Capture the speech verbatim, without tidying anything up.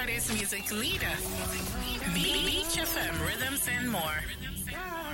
Friday's music leader. Beach F M, rhythms and more.